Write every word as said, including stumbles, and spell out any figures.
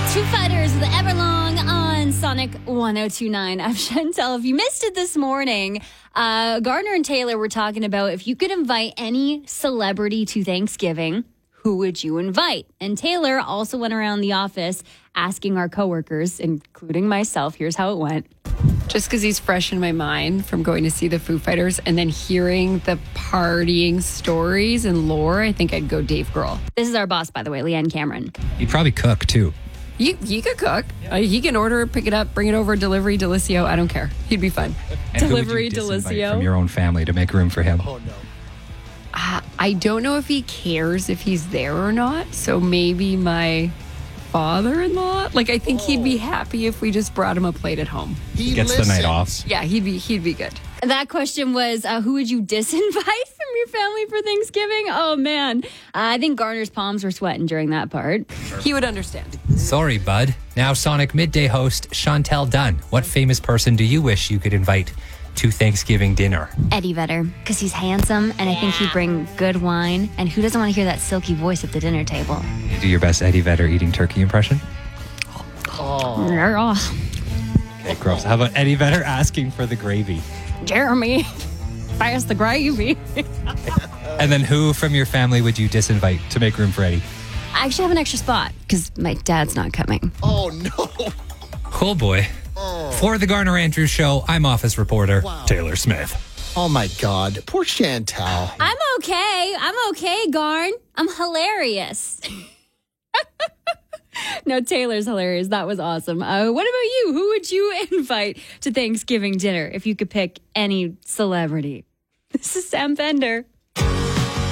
Foo Fighters with Everlong on Sonic one oh two point nine. I'm Chantel. If you missed it this morning, uh, Gardner and Taylor were talking about if you could invite any celebrity to Thanksgiving, who would you invite? And Taylor also went around the office asking our coworkers, including myself, here's how it went. Just because he's fresh in my mind from going to see the Foo Fighters and then hearing the partying stories and lore, I think I'd go Dave Grohl. This is our boss, by the way, Leanne Cameron. He'd probably cook, too. He, he could cook. Uh, he can order, pick it up, bring it over, delivery, Delicio. I don't care. He'd be fun. And Delivery, who would you disinvite Delicio. from your own family to make room for him? Oh, no. Uh, I don't know if he cares if he's there or not. So maybe my father-in-law. Like, I think he'd be happy if we just brought him a plate at home. He Gets the night off. Yeah, he'd be he'd be good. That question was, uh, who would you disinvite from your family for Thanksgiving? Oh, man. Uh, I think Garner's palms were sweating during that part. He would understand. Sorry, bud. Now Sonic Midday host Chantel Dunn. What famous person do you wish you could invite to Thanksgiving dinner? Eddie Vedder, because he's handsome, and I think he'd bring good wine. And who doesn't want to hear that silky voice at the dinner table? You do your best Eddie Vedder eating turkey impression? Oh. Okay, gross. How about Eddie Vedder asking for the gravy? Jeremy, pass the gravy. And then who from your family would you disinvite to make room for Eddie? I actually have an extra spot, because my dad's not coming. Oh, no. Oh, boy. For the Garner Andrews Show, I'm office reporter Wow. Taylor Smith. Oh, my God. Poor Chantal. I'm okay. I'm okay, Garn. I'm hilarious. No, Taylor's hilarious. That was awesome. Uh, what about you? Who would you invite to Thanksgiving dinner if you could pick any celebrity? This is Sam Bender.